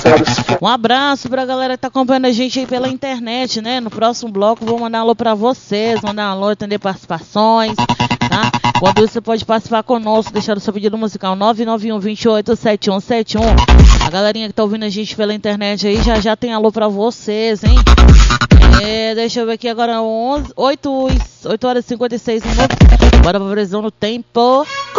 Um abraço pra galera que tá acompanhando a gente aí pela internet, né? No próximo bloco vou mandar um alô pra vocês, mandar um alô, atender participações, tá? Quando isso você pode participar conosco, deixar o seu pedido musical 991287171. A galerinha que tá ouvindo a gente pela internet aí já tem alô pra vocês, hein? Deixa eu ver aqui agora, 8 horas e 56 minutos. Bora pra previsão no tempo.